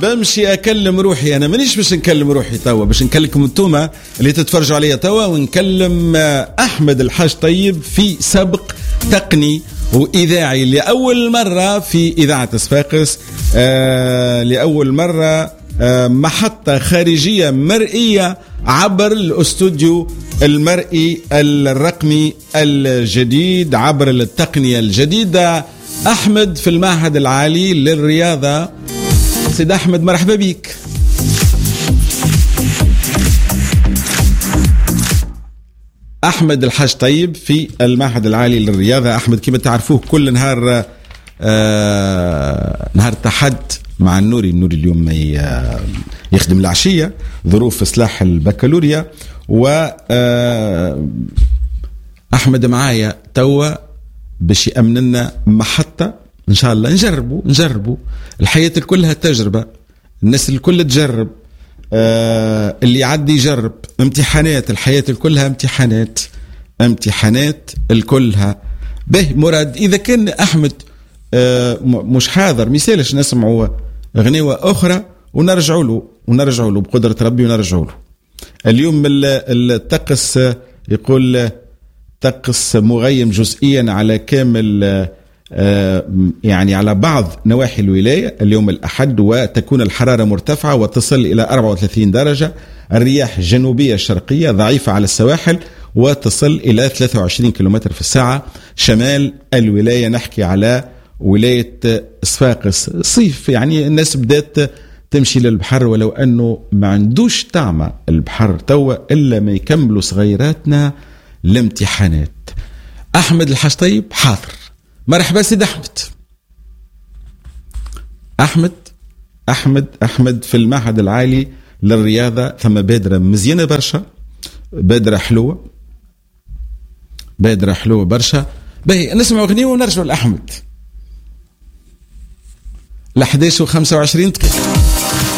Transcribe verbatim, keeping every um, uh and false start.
بمشي اكلم روحي. انا مانيش باش نكلم روحي توا، باش نكلمكم انتوما اللي تتفرجوا عليا توا، ونكلم احمد الحاج طيب في سبق تقني واذاعي لاول مره في اذاعه صفاقس. آه لاول مره آه محطه خارجيه مرئيه عبر الاستوديو المرئي الرقمي الجديد، عبر التقنيه الجديده. احمد في المعهد العالي للرياضه. سيد أحمد مرحبا بك. أحمد الحاج طيب في المعهد العالي للرياضة. أحمد كما تعرفوه كل نهار آه نهار تحد مع النوري. النوري اليوم يخدم العشية ظروف إصلاح البكالوريا. و آه أحمد معايا توا باش يأمننا محطة إن شاء الله. نجربوا نجربوا الحياة كلها تجربة، الناس الكل تجرب، آه اللي يعدي يجرب. امتحانات الحياة كلها امتحانات امتحانات الكلها. به مراد إذا كان أحمد آه مش حاضر مثالش نسمعوا غنيوة أخرى ونرجعوا له ونرجعوا له بقدرة ربي ونرجعوا له. اليوم الطقس يقول طقس مغيم جزئيا على كامل يعني على بعض نواحي الولاية اليوم الأحد، وتكون الحرارة مرتفعة وتصل إلى أربعة وثلاثين درجة. الرياح الجنوبية الشرقية ضعيفة على السواحل وتصل إلى ثلاثة وعشرين كيلومتر في الساعة. شمال الولاية نحكي على ولاية صفاقس صيف، يعني الناس بدأت تمشي للبحر، ولو أنه ما عندوش طعمة البحر توا إلا ما يكملوا صغيراتنا الامتحانات. أحمد الحاج طيب حاضر. مرحبا سيد أحمد. أحمد أحمد أحمد في المعهد العالي للرياضة. ثم بادرة مزيانة برشا، بادرة حلوة، بادرة حلوة برشا. باهي نسمع أغنية ونرجع لأحمد. الأحداث وخمسة وعشرين دقيقة.